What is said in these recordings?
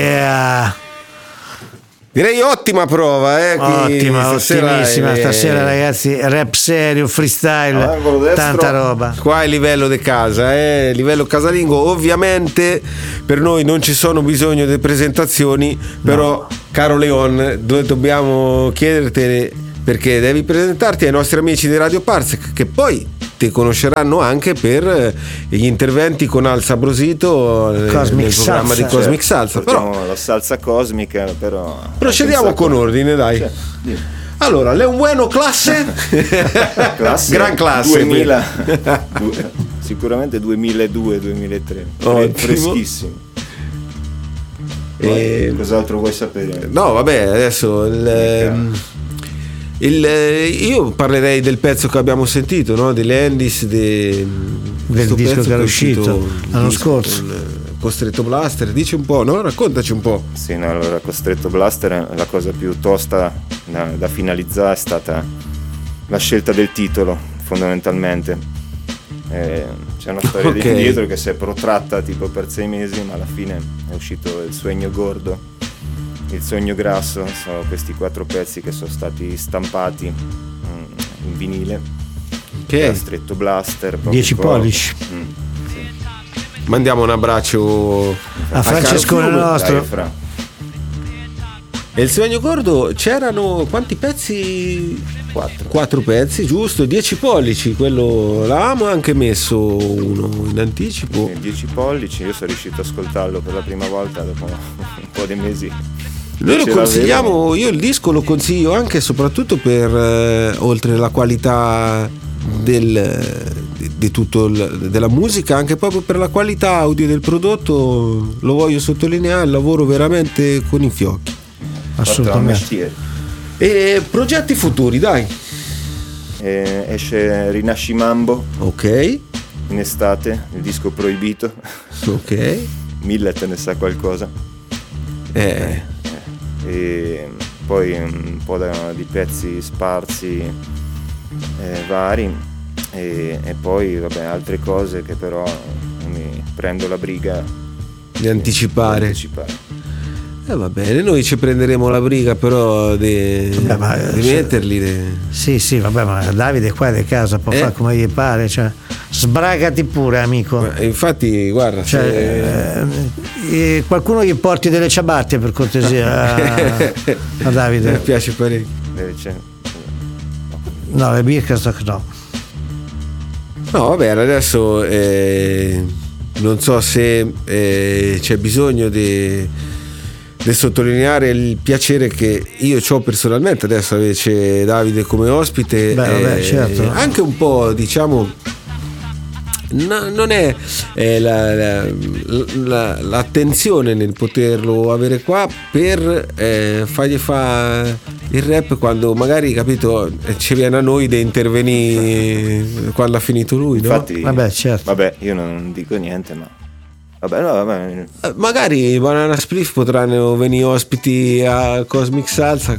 Direi ottima prova, ottimissima stasera ragazzi, rap serio, freestyle, tanta roba. Qua è livello di casa, livello casalingo. Ovviamente per noi non ci sono bisogno di presentazioni, però caro Leon, dobbiamo chiederti, perché devi presentarti ai nostri amici di Radio Parsec, che poi ti conosceranno anche per gli interventi con Al Sabrosito nel programma di Cosmic Salsa. Però la salsa cosmica, però procediamo con ordine, dai. Allora, Leon Bueno, classe gran classe 2000 sicuramente 2002-2003, freschissimo. Cos'altro vuoi sapere? No, vabbè, adesso io parlerei del pezzo che abbiamo sentito, no? Dell'Endis, del disco che era uscito l'anno scorso, Costretto Blaster. Dici un po', no? Raccontaci un po'. Sì, no, allora Costretto Blaster, la cosa più tosta da finalizzare è stata la scelta del titolo, fondamentalmente. C'è una storia dietro che si è protratta tipo per 6 mesi, ma alla fine è uscito Il Sogno Gordo, Il Sogno Grasso. Sono questi 4 pezzi che sono stati stampati in vinile, Stretto Blaster, 10 pollici. Sì. Mandiamo un abbraccio a Francesco nostro. E Il Sogno Gordo c'erano quanti pezzi? 4 pezzi, giusto, 10 pollici, quello l'avevamo anche messo uno in anticipo. 10 pollici, io sono riuscito ad ascoltarlo per la prima volta dopo un po' di mesi. Noi lo consigliamo, io il disco lo consiglio anche e soprattutto per oltre la qualità di tutto della musica, anche proprio per la qualità audio del prodotto, lo voglio sottolineare, il lavoro veramente con i fiocchi. Assolutamente. E progetti futuri, dai. Esce Rinascimambo, ok, in estate, il disco proibito, ok. Millet ne sa qualcosa. E poi un po' di pezzi sparsi vari e poi vabbè altre cose che però mi prendo la briga di anticipare. Va bene, noi ci prenderemo la briga però di metterli. Sì, vabbè, ma Davide qua di casa può fare come gli pare, cioè sbragati pure, amico. Ma infatti, guarda, qualcuno gli porti delle ciabatte per cortesia a Davide. Mi piace parecchio. No, le Birkenstock no. No, vabbè, adesso non so se c'è bisogno di sottolineare il piacere che io ho personalmente adesso c'è Davide come ospite. Vabbè, certo. Anche un po', diciamo, non è l'attenzione nel poterlo avere qua per fargli fare il rap quando magari, capito, ci viene a noi da intervenire quando ha finito lui, infatti, no? Vabbè, certo. Vabbè, io non dico niente, ma vabbè. Magari Banana Spliff potranno venire ospiti a Cosmic Salsa.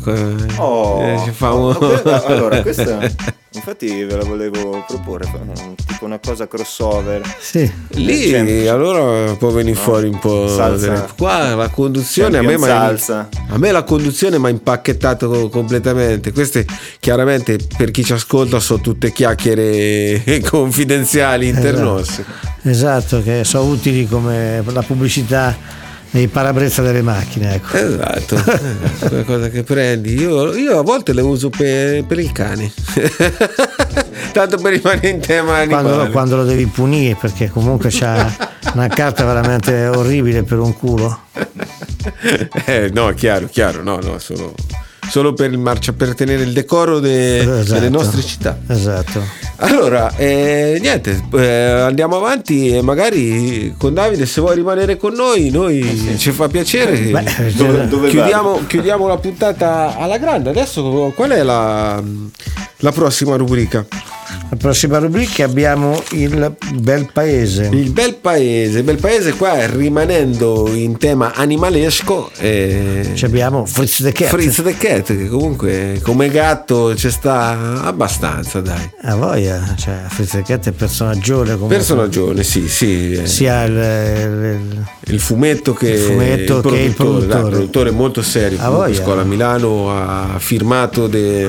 Allora, questa infatti ve la volevo proporre, tipo una cosa crossover. Sì. Lì allora può venire fuori un po' salsa. Qua la conduzione a me la conduzione mi ha impacchettato completamente. Queste chiaramente per chi ci ascolta sono tutte chiacchiere confidenziali internos. Esatto, che sono utili come la pubblicità nei parabrezza delle macchine, ecco. Esatto. Quella cosa che prendi io a volte le uso per il cane. Tanto per rimanere in tema animale. Quando lo devi punire, perché comunque c'ha una carta veramente orribile per un culo. No, chiaro, no, solo per per tenere il decoro delle nostre città. Esatto. Allora, niente, andiamo avanti e magari con Davide, se vuoi rimanere con noi ci fa piacere. Dove chiudiamo la puntata alla grande. Adesso qual è la prossima rubrica? La prossima rubrica abbiamo il Bel Paese. Il Bel Paese qua, rimanendo in tema animalesco, abbiamo Fritz the Cat, che comunque come gatto ci sta abbastanza, dai. A voglia, cioè Fritz the Cat è personaggione. Personaggione, sì. Sia il fumetto che il produttore molto serio. Scuola Milano ha firmato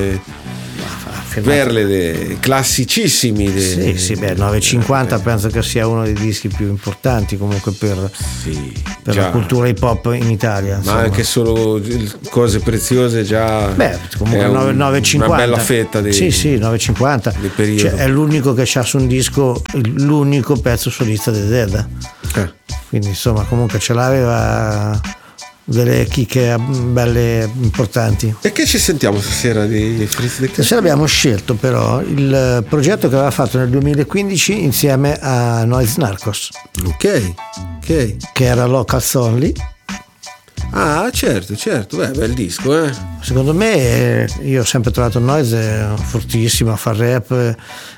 perle classicissimi. Sì, 950 penso che sia uno dei dischi più importanti comunque per la cultura hip hop in Italia. Ma anche solo cose preziose già. Comunque 950. Una bella fetta di 950. Cioè, è l'unico che c'ha su un disco l'unico pezzo solista di Dead. Quindi insomma comunque ce l'aveva. Delle chicche belle importanti. E che ci sentiamo stasera di Fritz the Cat? Stasera abbiamo scelto però il progetto che aveva fatto nel 2015 insieme a Noise Narcos, ok, che era Locals Only. Ah, certo, bel disco, Secondo me, io ho sempre trovato Noise fortissimo a far rap.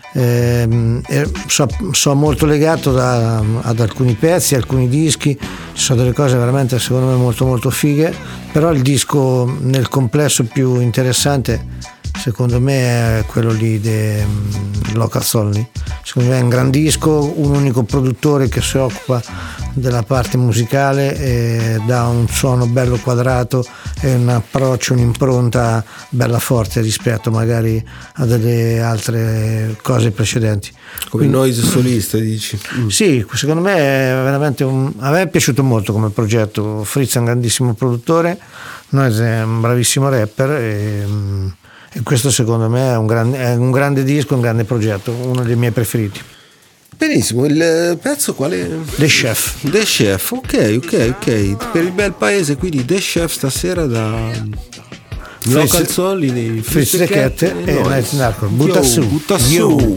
So molto legato ad alcuni pezzi, alcuni dischi, ci sono delle cose veramente secondo me molto molto fighe, però il disco nel complesso più interessante secondo me è quello lì di Locals Only. Secondo me è un gran disco, un unico produttore che si occupa della parte musicale e dà un suono bello quadrato e un approccio, un'impronta bella forte rispetto magari a delle altre cose precedenti. Come Noise solista, dici? Sì, secondo me è veramente a me è piaciuto molto come progetto. Fritz è un grandissimo produttore, Noise è un bravissimo rapper e questo secondo me è un grande disco, un grande progetto, uno dei miei preferiti. Benissimo, il pezzo quale? The Chef, ok. Per il Bel Paese, quindi The Chef stasera da Locals Only di Fritz the Cat e Noise Narcos. Butta su.